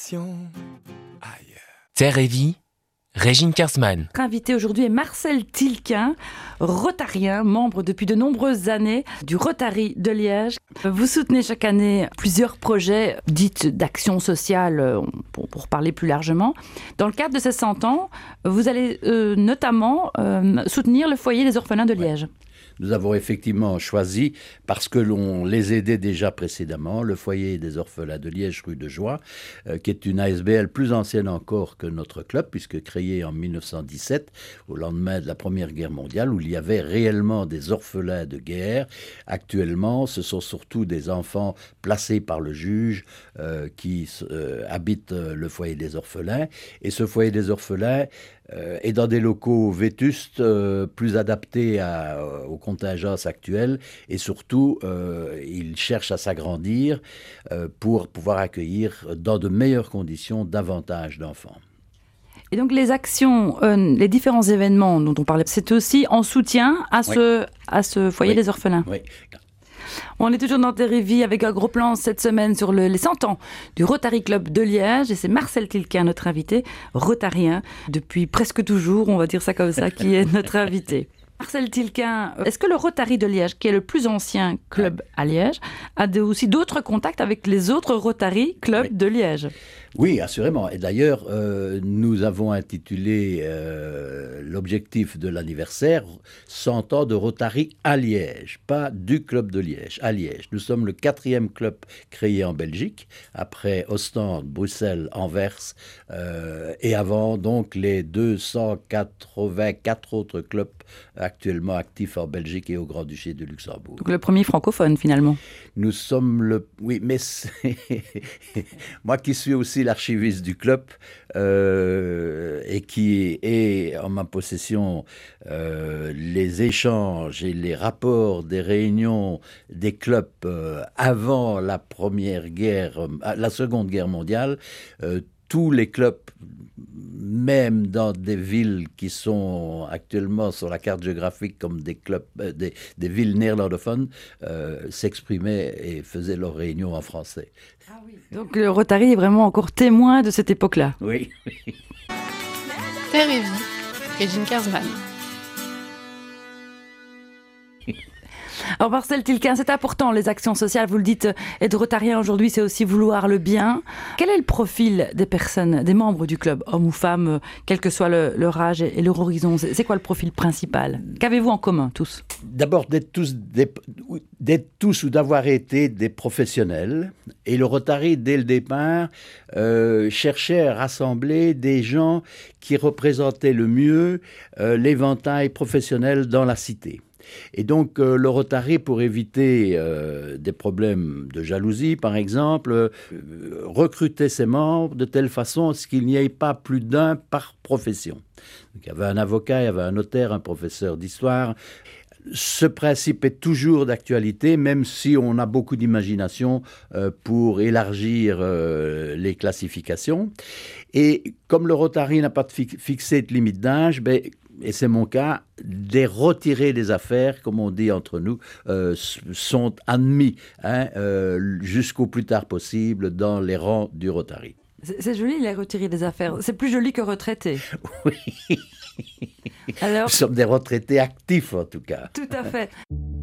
Terre et Vie, Régine Kersman. Notre invité aujourd'hui est Marcel Tilquin, rotarien, membre depuis de nombreuses années du Rotary de Liège. Vous soutenez chaque année plusieurs projets dits d'action sociale, pour parler plus largement. Dans le cadre de ces 100 ans, vous allez notamment soutenir le foyer des orphelins de Liège. Nous avons effectivement choisi, parce que l'on les aidait déjà précédemment, le foyer des orphelins de Liège, rue de Joie, qui est une ASBL plus ancienne encore que notre club, puisque créé en 1917, au lendemain de la Première Guerre mondiale, où il y avait réellement des orphelins de guerre. Actuellement, ce sont surtout des enfants placés par le juge qui habitent le foyer des orphelins. Et ce foyer des orphelins est dans des locaux vétustes, plus adaptés aux contingences actuelles, et surtout, il cherche à s'agrandir pour pouvoir accueillir dans de meilleures conditions davantage d'enfants. Et donc les actions, les différents événements dont on parlait, c'est aussi en soutien à ce foyer des orphelins. Oui. On est toujours dans Terre et Vie avec un gros plan cette semaine sur les 100 ans du Rotary Club de Liège. Et c'est Marcel Tilquin, notre invité, rotarien, depuis presque toujours, on va dire ça comme ça, qui est notre invité. Marcel Tilquin, est-ce que le Rotary de Liège, qui est le plus ancien club à Liège, a aussi d'autres contacts avec les autres Rotary Clubs de Liège ? Oui, assurément. Et d'ailleurs, nous avons intitulé l'objectif de l'anniversaire 100 ans de Rotary à Liège, pas du club de Liège, à Liège. Nous sommes le 4e club créé en Belgique, après Ostende, Bruxelles, Anvers, et avant donc les 284 autres clubs actuellement actifs en Belgique et au Grand-Duché de Luxembourg. Donc le premier francophone finalement. Nous sommes oui, mais moi qui suis aussi l'archiviste du club et qui est en ma possession les échanges et les rapports des réunions des clubs avant la Seconde Guerre mondiale, tous les clubs, même dans des villes qui sont actuellement sur la carte géographique comme des clubs, des villes néerlandophones, s'exprimaient et faisaient leurs réunions en français. Ah oui. Donc le Rotary est vraiment encore témoin de cette époque-là. Oui. Terre et Vie, Régine Kersman. Alors Marcel Tilquin, c'est important les actions sociales, vous le dites, être rotarien aujourd'hui c'est aussi vouloir le bien. Quel est le profil des personnes, des membres du club, hommes ou femmes, quel que soit leur âge et leur horizon? C'est quoi le profil principal? Qu'avez-vous en commun tous? D'abord d'être tous ou d'avoir été des professionnels, et le Rotary dès le départ cherchait à rassembler des gens qui représentaient le mieux l'éventail professionnel dans la cité. Et donc le Rotary, pour éviter des problèmes de jalousie par exemple, recrutait ses membres de telle façon à ce qu'il n'y ait pas plus d'un par profession. Donc, il y avait un avocat, il y avait un notaire, un professeur d'histoire. Ce principe est toujours d'actualité, même si on a beaucoup d'imagination pour élargir les classifications. Et comme le Rotary n'a pas fixé de limite d'âge, et c'est mon cas, des retirés des affaires, comme on dit entre nous, sont admis jusqu'au plus tard possible dans les rangs du Rotary. C'est joli les retirés des affaires, c'est plus joli que retraités. Oui. Alors, nous sommes des retraités actifs en tout cas. Tout à fait.